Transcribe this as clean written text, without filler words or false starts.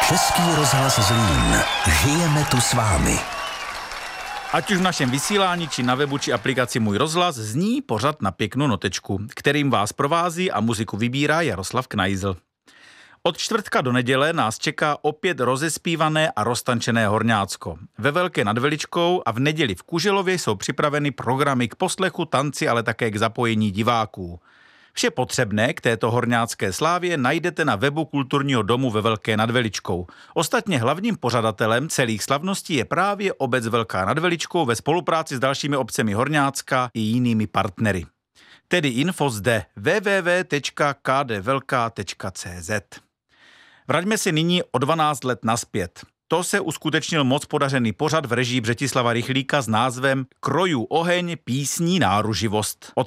Český rozhlas Zlín. Žijeme tu s vámi. Ať už v našem vysílání, či na webu, či aplikaci Můj rozhlas, zní pořad Na pěknou notečku, kterým vás provází a muziku vybírá Jaroslav Knajzl. Od čtvrtka do neděle nás čeká opět rozespívané a roztančené Horňácko. Ve Velké nad Veličkou a v neděli v Kuželově jsou připraveny programy k poslechu, tanci, ale také k zapojení diváků. Vše potřebné k této horňácké slávě najdete na webu Kulturního domu ve Velké nad Veličkou. Ostatně hlavním pořadatelem celých slavností je právě obec Velká nad Veličkou ve spolupráci s dalšími obcemi Horňácka i jinými partnery. Tedy info zde www.kdvelka.cz. Vraťme se nyní o 12 let nazpět. To se uskutečnil moc podařený pořad v režii Břetislava Rychlíka s názvem Krojů oheň, písní náruživost. Od